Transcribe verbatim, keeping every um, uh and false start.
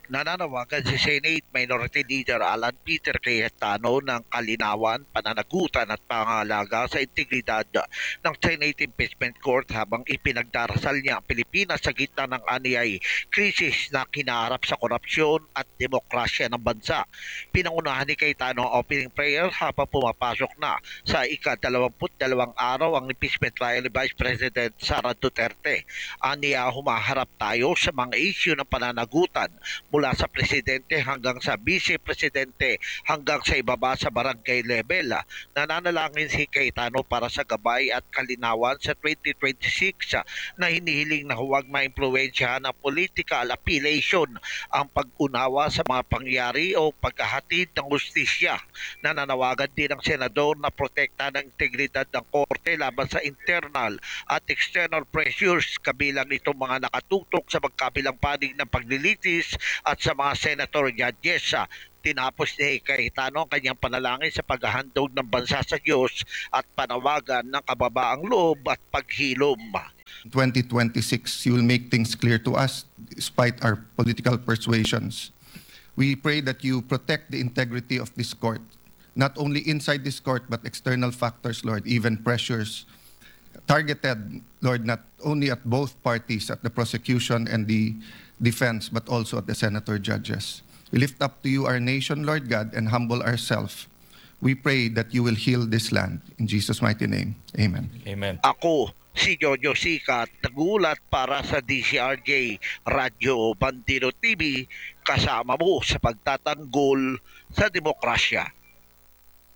Nananawagan si Senate Minority Leader Alan Peter Cayetano ng kalinawan, pananagutan at pangalaga sa integridad ng Senate Impeachment Court habang ipinagdarasal niya ang Pilipinas sa gitna ng aniyay krisis na kinaharap sa korupsyon at demokrasya ng bansa. Pinangunahan ni Cayetano ang opening prayer habang pumapasok na sa ika-dalawamput dalawang araw ang impeachment trial ni Vice President Sara Duterte. Aniya, humaharap tayo sa mga issue ng pananagutan mula sa presidente hanggang sa vice-presidente hanggang sa ibaba sa barangay level. Nananalangin si Cayetano para sa gabay at kalinawan sa twenty twenty-six na hinihiling na huwag maimpluwensyahan ng political affiliation ang pag-unawa sa mga pangyari o paghahatid ng justisya. Nananawagan din ang senador na protekta ng integridad ng korte laban sa internal at external pressures, kabilang itong mga nakatutok sa magkabilang panig ng paglilitis at sa mga senator judges. Tinapos ni Cayetano ang kanyang panalangin sa paghahandog ng bansa sa Diyos at panawagan ng kababaang loob at paghilom. twenty twenty-six, you will make things clear to us despite our political persuasions. We pray that you protect the integrity of this court, not only inside this court but external factors, Lord, even pressures targeted, Lord, not only at both parties, at the prosecution and the defense, but also at the senator judges. We lift up to you our nation, Lord God, and humble ourselves. We pray that you will heal this land. In Jesus' mighty name, amen. Amen. Ako, si Jojo Sikat, nagulat para sa D C R J Radyo Bandero T V, kasama mo sa pagtatanggol sa demokrasya.